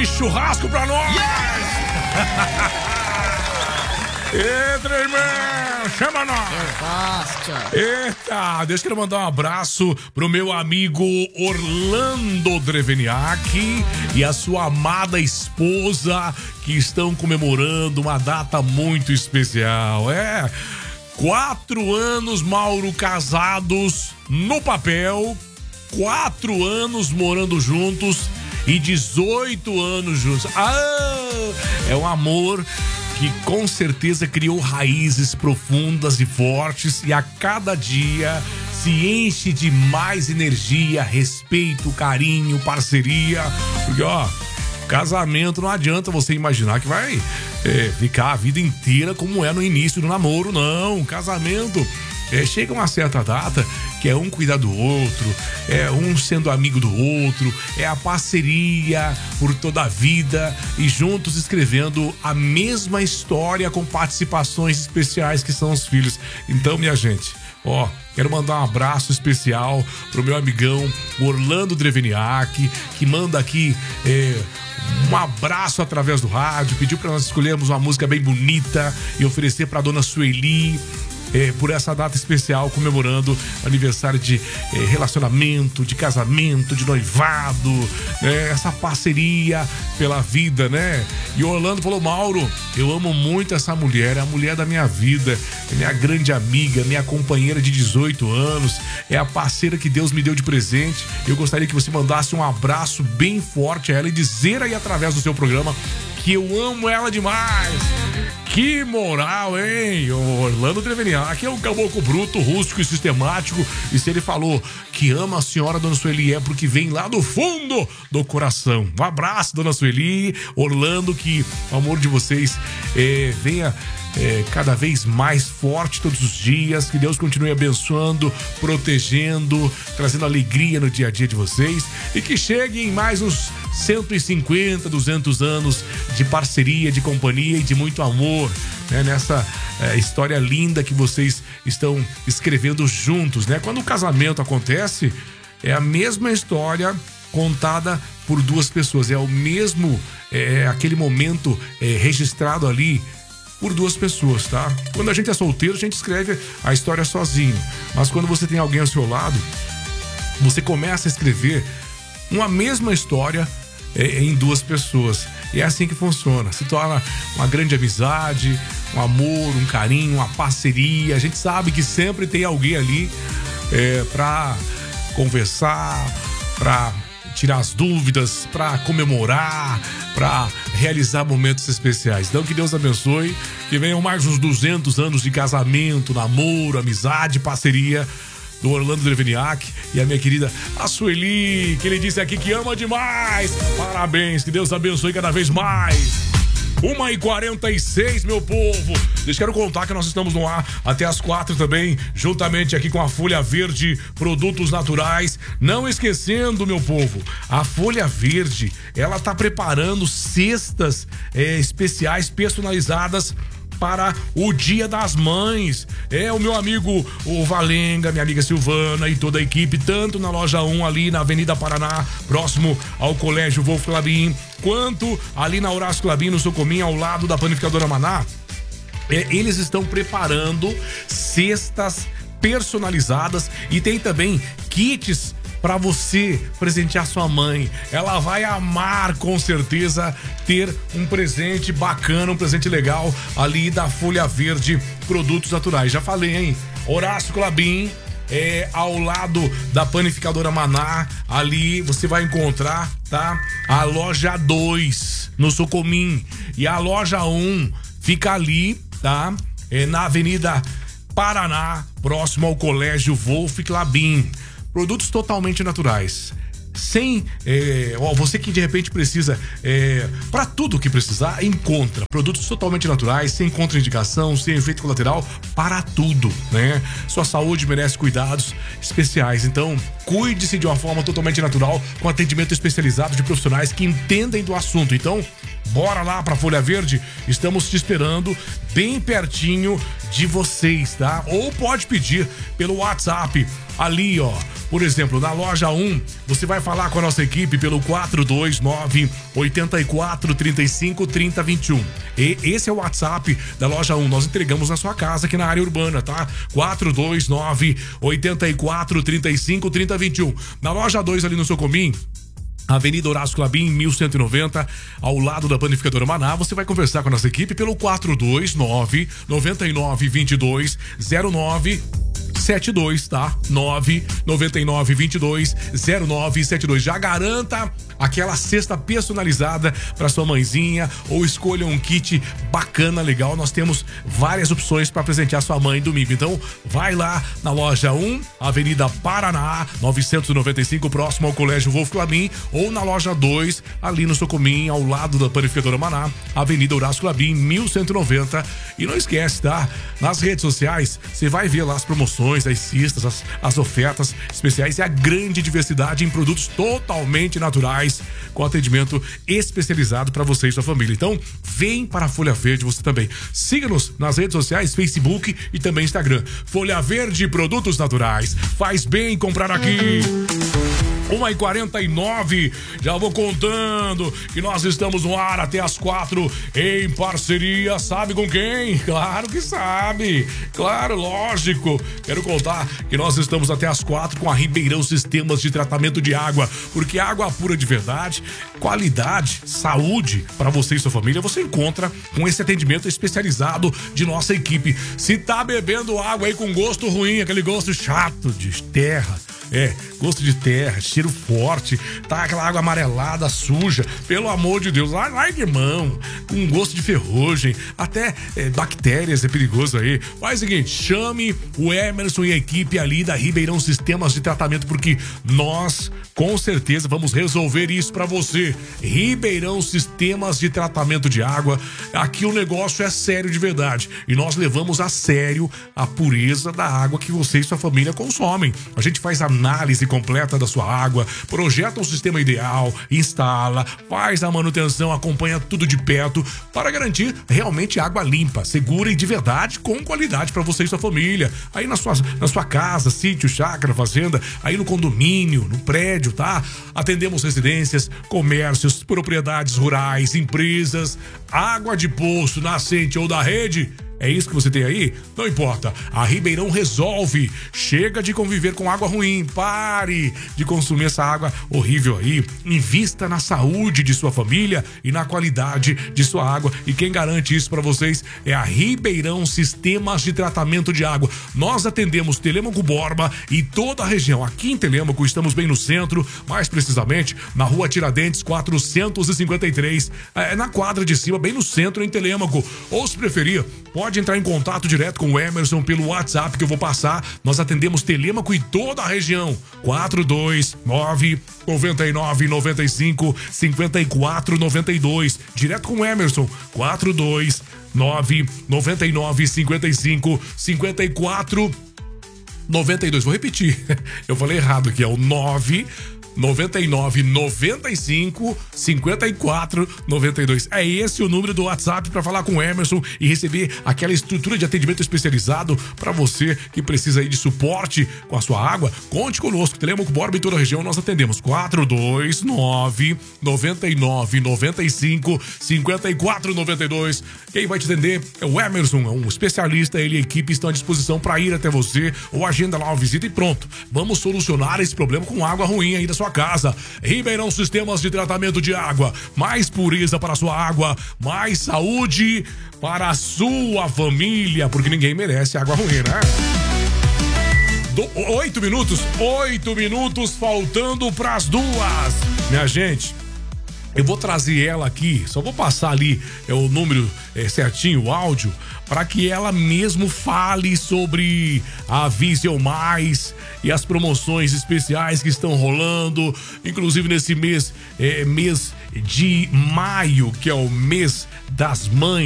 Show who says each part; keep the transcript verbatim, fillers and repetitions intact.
Speaker 1: aquele churrasco pra nós! Yeah! Entra, irmão! Chama nós!
Speaker 2: Eu gosto.
Speaker 1: Eita, deixa eu mandar um abraço pro meu amigo Orlando Dreveniak e a sua amada esposa, que estão comemorando uma data muito especial. É, quatro anos, Mauro, casados no papel, quatro anos morando juntos e dezoito anos juntos. Ah, é um amor que com certeza criou raízes profundas e fortes e a cada dia se enche de mais energia, respeito, carinho, parceria. Porque, ó, casamento não adianta você imaginar que vai é, ficar a vida inteira como é no início do namoro, não. Casamento é, chega uma certa data que é um cuidar do outro, é um sendo amigo do outro, é a parceria por toda a vida e juntos escrevendo a mesma história com participações especiais que são os filhos. Então, minha gente, ó, quero mandar um abraço especial pro meu amigão Orlando Dreveniak, que manda aqui é, um abraço através do rádio, pediu para nós escolhermos uma música bem bonita e oferecer pra dona Sueli. É, por essa data especial, comemorando aniversário de é, relacionamento, de casamento, de noivado, é, essa parceria pela vida, né? E o Orlando falou: Mauro, eu amo muito essa mulher, é a mulher da minha vida, é minha grande amiga, minha companheira de dezoito anos, é a parceira que Deus me deu de presente. Eu gostaria que você mandasse um abraço bem forte a ela e dizer aí através do seu programa que eu amo ela demais. Que moral, hein? O Orlando Dreveniak é um caboclo bruto, rústico e sistemático. E se ele falou que ama a senhora, dona Sueli, é porque vem lá do fundo do coração. Um abraço, dona Sueli, Orlando, que o amor de vocês é, venha é, cada vez mais forte todos os dias. Que Deus continue abençoando, protegendo, trazendo alegria no dia a dia de vocês. E que cheguem mais uns cento e cinquenta, duzentos anos de parceria, de companhia e de muito amor, né? Nessa é, história linda que vocês estão escrevendo juntos, né? Quando o casamento acontece, é a mesma história contada por duas pessoas, é o mesmo, é aquele momento é, registrado ali por duas pessoas, tá? Quando a gente é solteiro, a gente escreve a história sozinho, mas quando você tem alguém ao seu lado, você começa a escrever uma mesma história é, em duas pessoas. E é assim que funciona. Se torna uma grande amizade, um amor, um carinho, uma parceria. A gente sabe que sempre tem alguém ali é, pra conversar, pra tirar as dúvidas, pra comemorar, pra realizar momentos especiais. Então que Deus abençoe, que venham mais uns duzentos anos de casamento, namoro, amizade, parceria do Orlando Dreveniak e a minha querida a Sueli, que ele disse aqui que ama demais. Parabéns, que Deus abençoe cada vez mais. uma e quarenta e seis, meu povo. Deixa eu quero contar que nós estamos no ar até as quatro também, juntamente aqui com a Folha Verde, produtos naturais. Não esquecendo, meu povo, a Folha Verde, ela tá preparando cestas é, especiais, personalizadas para o Dia das Mães. É o meu amigo o Valenga, minha amiga Silvana e toda a equipe, tanto na loja um ali na Avenida Paraná, próximo ao Colégio Wolf Clabin, quanto ali na Horácio Clabin, no Socomim, ao lado da Panificadora Maná. É, eles estão preparando cestas personalizadas e tem também kits para você presentear sua mãe. Ela vai amar, com certeza, ter um presente bacana, um presente legal ali da Folha Verde Produtos Naturais. Já falei, hein? Horácio Clabin, é, ao lado da Panificadora Maná, ali você vai encontrar, tá? A loja dois, no Socomim. E a loja um fica ali, tá? É, na Avenida Paraná, próximo ao Colégio Wolf Clabin. Produtos totalmente naturais. Sem, é, ó, você que de repente precisa, é, para tudo que precisar, encontra produtos totalmente naturais, sem contraindicação, sem efeito colateral, para tudo, né? Sua saúde merece cuidados especiais, então cuide-se de uma forma totalmente natural, com atendimento especializado de profissionais que entendem do assunto. Então, bora lá pra Folha Verde, estamos te esperando bem pertinho de vocês, tá? Ou pode pedir pelo WhatsApp, ali ó, Por exemplo, na loja um, você vai falar com a nossa equipe pelo quatro dois nove, oito quatro, três cinco, três zero dois um. E esse é o WhatsApp da loja um. Nós entregamos na sua casa aqui na área urbana, tá? quatro dois nove, oito quatro, três cinco, três zero dois um. Na loja dois, ali no Socomim, Avenida Horácio Clabin, mil cento e noventa, ao lado da Panificadora Maná. Você vai conversar com a nossa equipe pelo quatro dois nove, nove nove dois dois, zero nove sete dois, tá? nove nove nove, dois dois, zero nove sete dois. Já garanta aquela cesta personalizada para sua mãezinha, ou escolha um kit bacana, legal. Nós temos várias opções para presentear sua mãe domingo. Então, vai lá na loja um, Avenida Paraná, novecentos e noventa e cinco, próximo ao Colégio Wolf Clabin, ou na loja dois, ali no Socomim, ao lado da Panificadora Maná, Avenida Horácio Clabin, mil cento e noventa. E não esquece, tá? Nas redes sociais, você vai ver lá as promoções, as cestas, as, as ofertas especiais e a grande diversidade em produtos totalmente naturais, com atendimento especializado para você e sua família. Então, vem para a Folha Verde você também. Siga-nos nas redes sociais, Facebook e também Instagram. Folha Verde Produtos Naturais. Faz bem comprar aqui. uma e quarenta e nove, já vou contando que nós estamos no ar até as quatro, em parceria, sabe com quem? Claro que sabe, claro, lógico. Quero contar que nós estamos até as quatro com a Ribeirão Sistemas de Tratamento de Água, porque água pura de verdade, qualidade, saúde para você e sua família, você encontra com esse atendimento especializado de nossa equipe. Se tá bebendo água aí com gosto ruim, aquele gosto chato de terra, é, gosto de terra, cheiro forte, tá aquela água amarelada, suja, pelo amor de Deus, largue mão, com gosto de ferrugem, até é, bactérias, é perigoso aí. Faz o seguinte, chame o Emerson e a equipe ali da Ribeirão Sistemas de Tratamento, porque nós, com certeza, vamos resolver isso pra você. Ribeirão Sistemas de Tratamento de Água, aqui o negócio é sério de verdade, e nós levamos a sério a pureza da água que você e sua família consomem. A gente faz a análise completa da sua água, projeta um sistema ideal, instala, faz a manutenção, acompanha tudo de perto para garantir realmente água limpa, segura e de verdade, com qualidade para você e sua família. Aí na sua, na sua casa, sítio, chácara, fazenda, aí no condomínio, no prédio, tá? Atendemos residências, comércios, propriedades rurais, empresas, água de poço, nascente ou da rede. É isso que você tem aí? Não importa. A Ribeirão resolve. Chega de conviver com água ruim. Pare de consumir essa água horrível aí. Invista na saúde de sua família e na qualidade de sua água. E quem garante isso para vocês é a Ribeirão Sistemas de Tratamento de Água. Nós atendemos Telêmaco Borba e toda a região. Aqui em Telêmaco estamos bem no centro, mais precisamente na Rua Tiradentes quatrocentos e cinquenta e três, é, na quadra de cima, bem no centro em Telêmaco. Ou se preferir, pode entrar em contato direto com o Emerson pelo WhatsApp que eu vou passar. Nós atendemos Telêmaco e toda a região. quatro dois nove, nove nove nove cinco, cinco quatro nove dois. Direto com o Emerson. quatro dois nove, nove nove cinco cinco, cinco quatro nove dois. Vou repetir. Eu falei errado aqui. É o nove nove nove nove cinco, cinco quatro nove dois. É esse o número do WhatsApp para falar com o Emerson e receber aquela estrutura de atendimento especializado para você que precisa aí de suporte com a sua água. Conte conosco. Telêmaco Borba em toda a região nós atendemos. quatro dois nove, nove nove nove cinco, cinco quatro nove dois. Quem vai te atender é o Emerson, é um especialista. Ele e a equipe estão à disposição para ir até você, ou agenda lá uma visita e pronto. Vamos solucionar esse problema com água ruim aí da sua casa. Ribeirão Sistemas de Tratamento de Água. Mais pureza para a sua água, mais saúde para a sua família, porque ninguém merece água ruim, né? Do, oito minutos, oito minutos faltando para as duas. Minha gente, eu vou trazer ela aqui, só vou passar ali é, o número é, certinho, o áudio, para que ela mesmo fale sobre a Viseu Mais e as promoções especiais que estão rolando, inclusive nesse mês, é, mês de maio, que é o mês das mães.